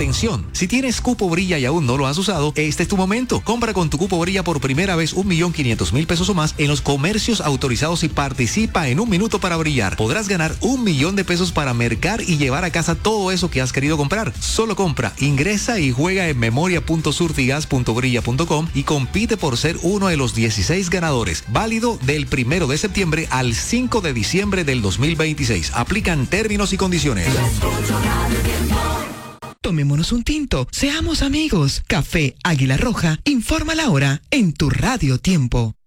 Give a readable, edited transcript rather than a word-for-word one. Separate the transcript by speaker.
Speaker 1: Atención, si tienes Cupo Brilla y aún no lo has usado, este es tu momento. Compra con tu Cupo Brilla por primera vez 1.500.000 pesos o más en los comercios autorizados y participa en 1 minuto para brillar. Podrás ganar 1 millón de pesos para mercar y llevar a casa todo eso que has querido comprar. Solo compra, ingresa y juega en memoria.surtigas.brilla.com y compite por ser uno de los 16 ganadores. Válido del 1 de septiembre al 5 de diciembre del 2026. Aplican términos y condiciones.
Speaker 2: Tomémonos un tinto, seamos amigos. Café Águila Roja, informa la hora en tu Radio Tiempo.